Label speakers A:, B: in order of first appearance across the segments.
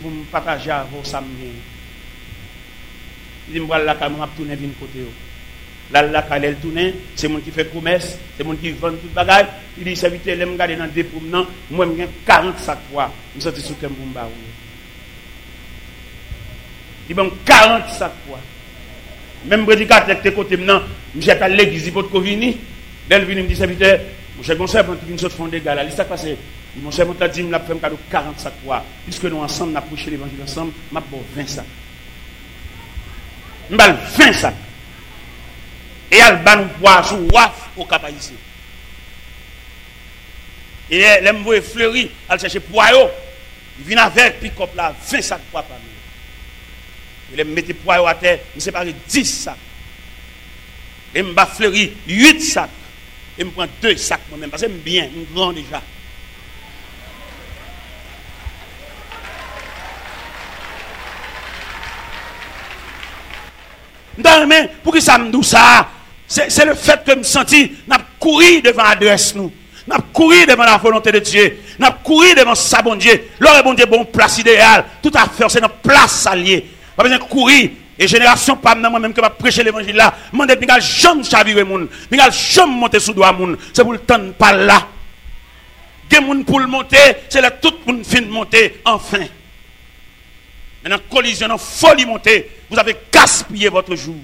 A: pour me partager avec vous ça me vient. Il dit moi là quand m'a tourner vinn côté yo. Là quand elle tourne, c'est mon qui fait promesse, c'est mon qui vend tout bagage. Il dit serviteur l'aime garder dans des promenants, moi j'ai 40 sacs poids, me senti sous comme pour me baou. Il bon 40 sacs poids. Même prédicateur qui côté maintenant, j'ai à l'église pour Covini, elle vient me dit serviteur, mon cher conseil quand une sorte fond des gars là, ça passé. Mon cher mon t'a dit m'a fait cadeau 40 sacs poids. Puisque nous ensemble n'a prêché l'évangile ensemble, m'a bon 20 sacs. M'bal 20 sacs. Et elle va nous boire sous waf au cap ici. Et elle me voit fleurir, elle cherche poireau. Il vient avec pick-up là, 20 sacs poids par nous. Il me mettait poireau à terre, il me sépare 10 sacs. Et me va fleurir 8 sacs. Et me prend 2 sacs moi-même, parce que je bien, je grand déjà. Mais pour que ça me dise ça, c'est le fait que je me senti, n'a couru devant l'adresse nous, n'a couru devant la volonté de Dieu, n'a couru devant sa bon Dieu. L'heure est bon Dieu, bon place idéale, tout à fait, c'est notre place alliée. Pas besoin de courir. Et génération pas moi-même que va prêcher l'évangile là, mon Dieu, n'gal jamais chavirer moun, n'gal jamais monter sous doigt moun, c'est pour le temps pas là. Gen moun pour le monter, c'est là tout moun fin monter enfin. Maintenant collision, en folie monter, vous avez gaspillé votre jour.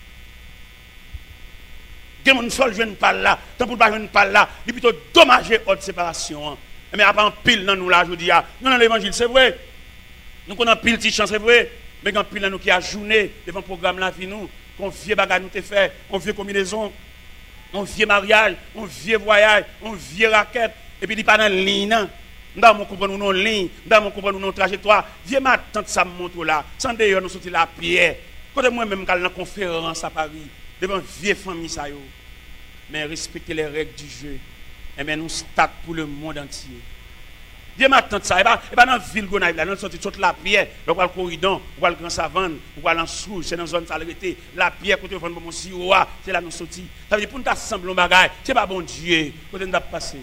A: Gen moun sol jeune pas là, tant pour pas jeune pas là, il plutôt dommager haute séparation. Mais après en pile dans nous là, je dis non l'évangile c'est vrai. Nous connaissons pile petite chance c'est vrai. Mais quand pile nous qui a journée devant le programme la vie nous, qu'on vieux bagage nous te fait, on vieux combinaison, on vieux mariage, on vieux voyage, on vieux raquette, et puis il pas dans ligne. Dans mon comprendre nous ligne, dans mon comprendre nous trajectoire, vieux ma tante ça monte là, sans d'ailleurs nous sortir la pierre. Quand moi même quand dans conférence à Paris, devant vieux famille ça yo. Mais respecter les règles du jeu. Et bien nous start pour le monde entier. Dieu m'attend ça. Et pas dans la ville Gonaïve, là, dans sortie toute la pierre, on va le corridon, on va le grand savane, on va l'en sous, c'est dans la zone salubrité. La pierre, quand on va mon siroa, c'est là nous sortis. Ça veut dire pour nous assembler un bagage, c'est pas bon Dieu, quand on a passé.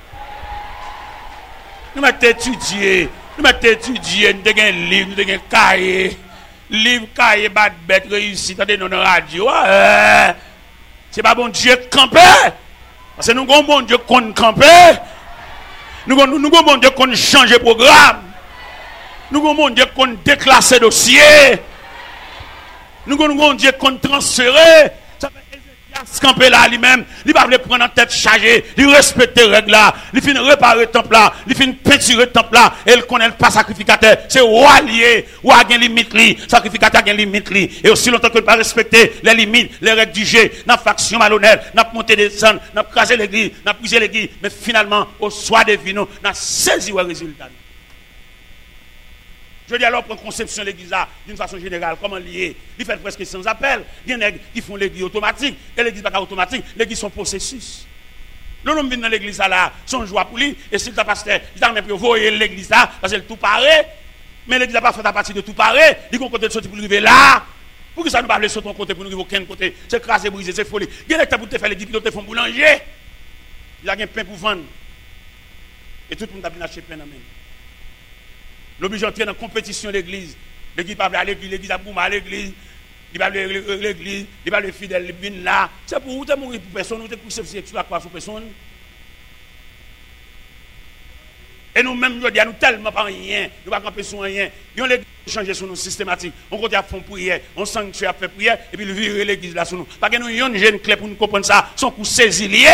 A: Nous mettons étudier, nous avons un livre, nous avons un cahier, livre, cahier, bad bête, réussi, dans nos radio. C'est pas bon Dieu camper, parce que nous avons bon Dieu qu'on camper. Nous avons bon Dieu qu'on change de programme. Nous avons bon Dieu qu'on déclasse le dossier. Nous avons bon Dieu qu'on transfère. Ça fait Ézéchias camper là lui-même. Il va le prendre en tête chargée. Il respecte les règles là. Il finit réparer le temple là. Il finit peinturer le temple là. Et il connaît pas sacrificateur. C'est roi lié. Roi a une limite li. Sacrificateur a une limite li. Et aussi longtemps que ne pas respecter les limites, les règles du jeu. N'a faction malhonnête. N'a monté des sons. N'a crasé l'église. N'a brisé l'église. Mais finalement, au soir des vino, n'a saisi le résultat. Je dis alors, prendre conception de l'église d'une façon générale, comment lier. Il fait presque sans appel. Il y en a qui font l'église automatique. Et l'église n'est pas automatique. L'église sont processus. L'homme vient dans l'église là, son joie pour lui. Et si le pasteur, il a même envoyé l'église là, parce que tout paraît. Mais l'église n'a pas fait à partir de tout paraît. Il y a un côté de sortir pour arriver là. Pour que ça nous parle sur ton côté, pour nous arriver aucun côté. C'est crasé, brisé, c'est folie. Il y a des gens pour te faire les diplômes, te font boulanger. Il y a un pain pour vendre. Et tout le monde a bien acheté pain dans même. L'oblige entrer dans la compétition de l'église. L'église ne va pas à l'église, l'église a boumé à l'église. Il va à l'église, il va les fidèles, il vient là. C'est pour vous, tu mourir pour personne, vous êtes pour ceux qui la croix sur personne. Et nous-mêmes, nous disons tellement pas rien, nous ne pouvons pas camper sur rien. Nous avons changer sur nous systématique. On continue à faire prière, on sanctuaire à faire prière, et puis nous virer l'église là sur nous. Parce que nous avons une jeune clé pour nous comprendre ça, son coup saisi lié.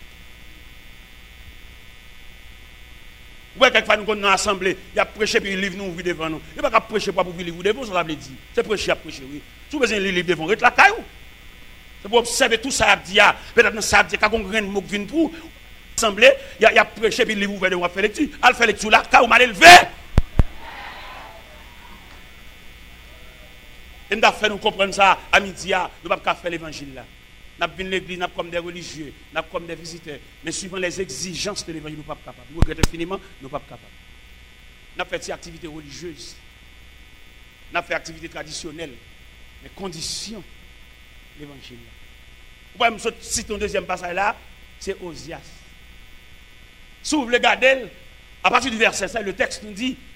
A: Ouais, quelquefois nous sommes dans l'assemblée, il y a prêché puis il livre nous ouvrir devant nous. Il n'y a pas prêcher pour ouvrir livre devant, ça veut dire. C'est prêcher à prêcher, oui. Si vous avez un livre devant, reste la caillou. C'est pour observer tout ça à dire. Peut-être que ça a dit qu'il y a un grain de mots qui vient pour l'assemblée, il y a prêché puis il livre ouvert devant, on va faire lecture. Elle fait lecture là, caillou mal élevé. Et nous avons fait nous comprendre ça à midi, nous ne pouvons pas faire l'évangile là. Nous avons vu l'église, nous avons comme des religieux, nous avons comme des visiteurs. Mais suivant les exigences de l'évangile, nous ne sommes pas capables. Nous regrettons infiniment, nous ne sommes pas capables. Nous avons fait des activités religieuses. Nous avons fait des activités traditionnelles. Mais conditions de l'évangile. Vous pouvez me citer un deuxième passage là, c'est Osias. Si vous voulez regarder, à partir du verset 5, le texte nous dit